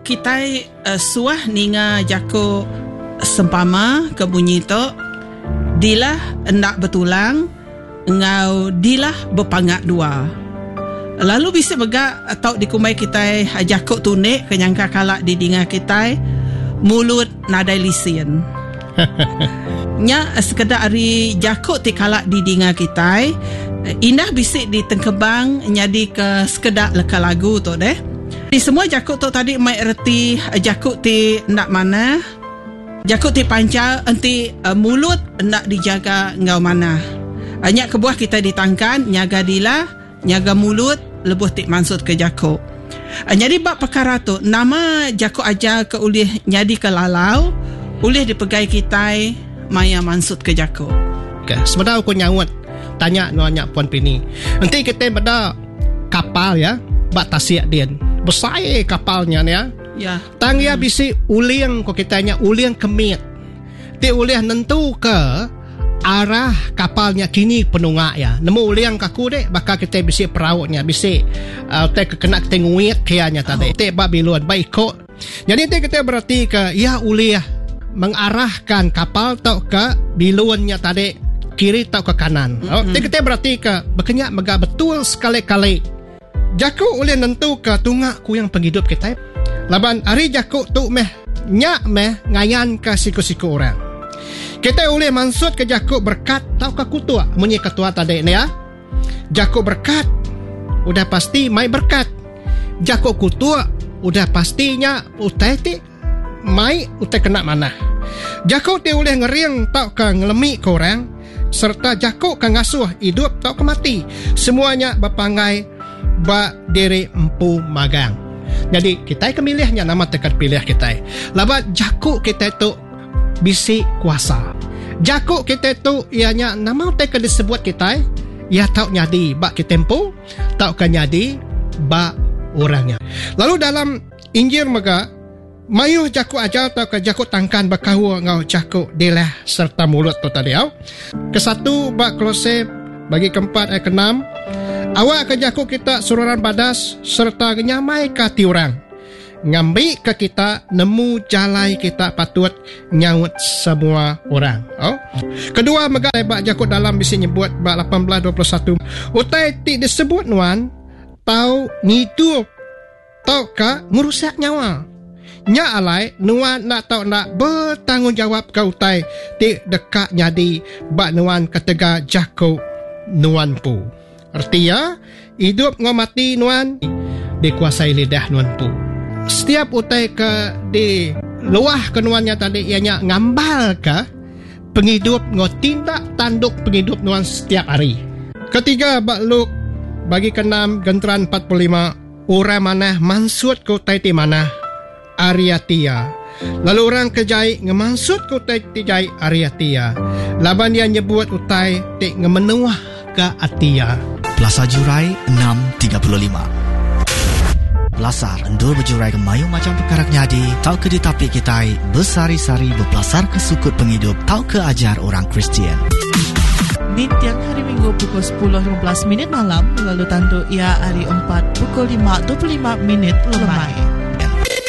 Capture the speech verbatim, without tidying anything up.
kita uh, suah ninga jako sempama ke bunyi tu dilah hendak bertulang ngau dilah berpangak dua. Lalu bisa begak atau dikumai kita jako tunik kenyangka kalak di dinga kita mulut nadai lisin. Nya sekedar ari jako ti kalak di dinga kita indah bisik di tengkebang nyadi ke sekedar leka lagu tu deh. Di semua jakut tu tadi mai erti jakut ti nak mana, jakut ti pancal enti uh, mulut nak dijaga ngau mana. Hanya kebuah kita ditangkan nyaga dila, nyaga mulut lebuh ti mansut ke jakut. Uh, jadi bab perkara tu nama jakut aja ke ulih nyadi ke lalau, ulih dipegai kita maya mansut ke jakut. Okay. Sebenarnya aku nyawut tanya nanya Puan Pini. Nanti kita beda kapal ya, bak tasiak din. Besar kapalnya ya. Ya. Tang ya bisi uliang ko kitanya uliang kemit. Ti uliang nentu ke arah kapalnya kini penunga ya. Nemu uliang kaku dek bakal kita bisi perautnya bisi uh, te kena tenguit kianya tadi. Oh. Te babilon baik kok. Jadi te kita berarti ke ya uliah mengarahkan kapal tau ke bilonnya tadi kiri tau ke kanan. Mm-hmm. Oh, te kita berarti ke berkenyak mega betul sekali-kali. Jaku ulih nentu ke tungak ku yang penghidup kita. Laban hari jaku tu meh nyak meh ngayan ke siku-siku orang. Kita ulih mansut ke jaku berkat tau ke kutua. Munyi ketua tadi ni ya. Jaku berkat udah pasti mai berkat. Jaku kutua udah pastinya utai ti mai utai kena mana. Jaku ti ulih ngeriang tau ke ngelemi ke orang serta jaku ke ngasuh hidup tau ke mati. Semuanya berpangai ba diri empu magang. Jadi kita kemilihnya nama tekan pilih kita. Laba jaku kita tu bisi kuasa. Jaku kita tu ianya nama tekan disebut kita ya tau nyadi ba kitempu, tau kan nyadi ba orangnya. Lalu dalam Injil mega mayu jaku aja tau ke jaku tangkan bakahu ngau jaku dilah serta mulut tu tadi au. Kesatu ba Kolose bagi keempat ayat keenam. Awak ke jaku kita sururan badas serta nyamai ke tiurang. Ngambil ke kita nemu jalai kita patut nyaut semua orang. Oh. Kedua mega bak jaku dalam bisi nyebut bak lapan belas dua puluh satu. Utai ti disebut nuan tau ngidup tau ka ngurusak nyawa. Nya alai nuan nak tau nak bertanggungjawab ke utai ti dekat nyadi bak nuan ketega jaku nuan pu. Artinya, hidup ngau mati nuan dikuasai lidah nuan pu. Setiap utai ke di luah ke nuannya tadi ianya ngambal ke penghidup ngau tindak tanduk penghidup nuan setiap hari. Ketiga, bak Luk bagi keenam genteran empat puluh lima orang mana mansut ke utai ti mana Ariatia. Lalu orang kejai ngemansut ke utai ti jai Ariatia. Laban dia nyebut utai ti ngemenuah ke Atia. Plaza Jurai enam tiga puluh lima. Belasar endur berjurai ke mayu macam perkara nyadi, tau ke ditapi kita bersari-sari berpelasar ke sukut penghidup, tau ke ajar orang Kristian. Di tiang hari Minggu pukul sepuluh lima belas minit malam, lalu tandu ia hari empat pukul lima dua puluh lima minit lemai.